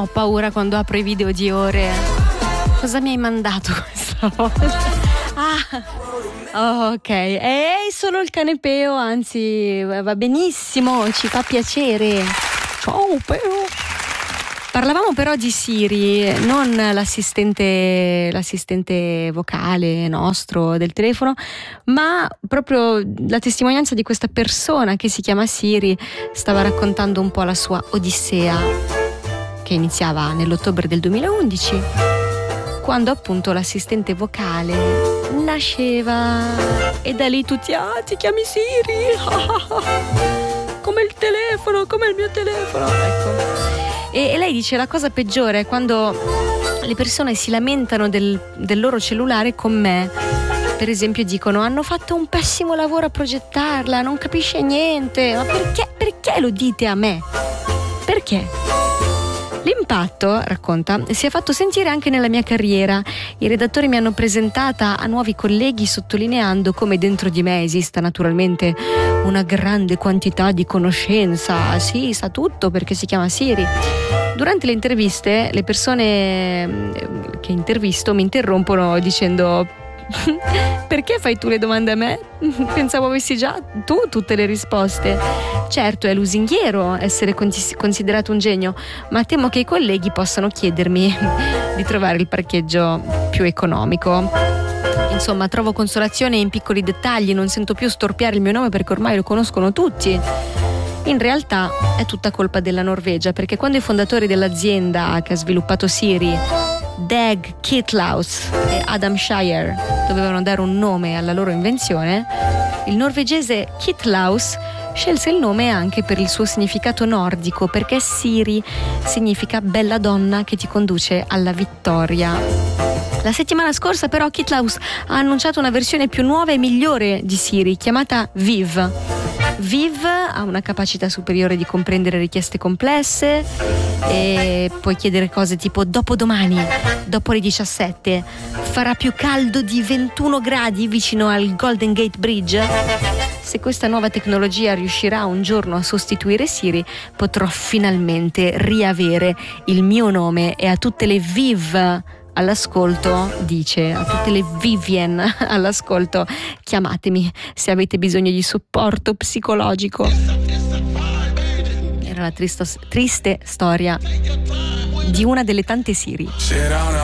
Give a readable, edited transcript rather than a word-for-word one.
ho paura quando apro i video di ore. Cosa mi hai mandato questa volta? Ok, è solo il cane Peo, anzi va benissimo, ci fa piacere. Ciao Peo. Parlavamo però di Siri, non l'assistente vocale nostro del telefono, ma proprio la testimonianza di questa persona che si chiama Siri. Stava raccontando un po' la sua odissea, che iniziava nell'ottobre del 2011, quando appunto l'assistente vocale nasceva, e da lì tutti ti chiami Siri, come il telefono, come il mio telefono, ecco. E lei dice la cosa peggiore è quando le persone si lamentano del loro cellulare con me. Per esempio dicono: hanno fatto un pessimo lavoro a progettarla, non capisce niente. Ma perché lo dite a me? Perché? L'impatto, racconta, si è fatto sentire anche nella mia carriera. I redattori mi hanno presentata a nuovi colleghi sottolineando come dentro di me esista naturalmente una grande quantità di conoscenza. Sì, sa tutto perché si chiama Siri. Durante le interviste, le persone che intervisto mi interrompono dicendo: perché fai tu le domande a me? Pensavo avessi già tu tutte le risposte. Certo, è lusinghiero essere considerato un genio, ma temo che i colleghi possano chiedermi di trovare il parcheggio più economico. Insomma, trovo consolazione in piccoli dettagli, non sento più storpiare il mio nome perché ormai lo conoscono tutti. In realtà è tutta colpa della Norvegia, perché quando i fondatori dell'azienda che ha sviluppato Siri, Dag Kitlaus e Adam Shire, dovevano dare un nome alla loro invenzione, il norvegese Kitlaus scelse il nome anche per il suo significato nordico, perché Siri significa bella donna che ti conduce alla vittoria. La settimana scorsa però Kitlaus ha annunciato una versione più nuova e migliore di Siri, chiamata Viv. Viv ha una capacità superiore di comprendere richieste complesse e puoi chiedere cose tipo: dopodomani, dopo le 17, farà più caldo di 21 gradi vicino al Golden Gate Bridge? Se questa nuova tecnologia riuscirà un giorno a sostituire Siri, potrò finalmente riavere il mio nome. E a tutte le Viv all'ascolto, dice, a tutte le Vivien all'ascolto, chiamatemi se avete bisogno di supporto psicologico. Era la triste storia di una delle tante Siri.